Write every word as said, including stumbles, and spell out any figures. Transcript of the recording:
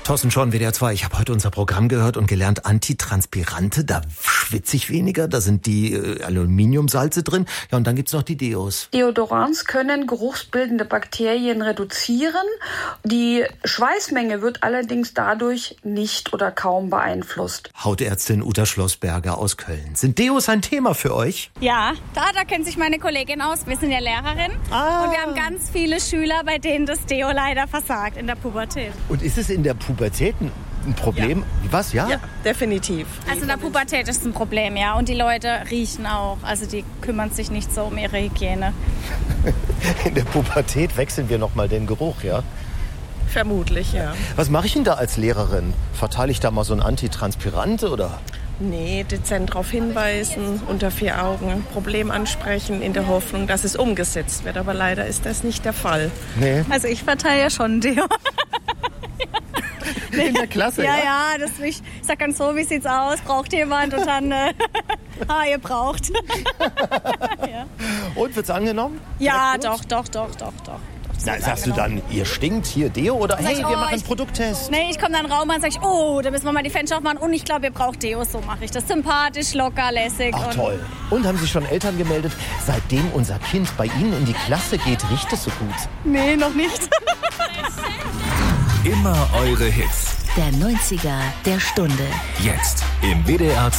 Thorsten Schorn, W D R zwei. Ich habe heute unser Programm gehört und gelernt, Antitranspirante, da schwitze ich weniger, da sind die äh, Aluminiumsalze drin. Ja, und dann gibt's noch die Deos. Deodorants können geruchsbildende Bakterien reduzieren. Die Schweißmenge wird allerdings dadurch nicht oder kaum beeinflusst. Hautärztin Uta Schlossberger aus Köln. Sind Deos ein Thema für euch? Ja, da, da kennt sich meine Kollegin aus. Wir sind ja Lehrerin. Ah. Und wir haben ganz viele Schüler, bei denen das Deo leider versagt in der Pubertät. Und ist es in der Pubertät ein Problem? Ja. Was, ja? Ja, definitiv. Also in der Pubertät ist es ein Problem, ja. Und die Leute riechen auch. Also die kümmern sich nicht so um ihre Hygiene. In der Pubertät wechseln wir nochmal den Geruch, ja? Vermutlich, ja. Was mache ich denn da als Lehrerin? Verteile ich da mal so ein Antitranspirante oder? Nee, dezent darauf hinweisen, unter vier Augen Problem ansprechen, in der Hoffnung, dass es umgesetzt wird. Aber leider ist das nicht der Fall. Nee. Also ich verteile ja schon Deo. In der Klasse, ja? Ja, ja, das ich, ich sag ganz so, wie sieht's aus? Braucht jemand? Und dann, äh, ah, ihr braucht. Ja. Und, wird's angenommen? Ja, doch, doch, doch, doch, doch. Na, sagst du dann, ihr stinkt, hier Deo oder hey, ich, oh, wir machen einen Produkttest? Nee, ich komme dann raus und sage ich, oh, da müssen wir mal die Fenster aufmachen und ich glaube, ihr braucht Deo, so mache ich das. Sympathisch, locker, lässig. Ach und toll. Und haben sich schon Eltern gemeldet, seitdem unser Kind bei Ihnen in die Klasse geht, riecht es so gut? Nee, noch nicht. Immer eure Hits. Der neunziger der Stunde. Jetzt im W D R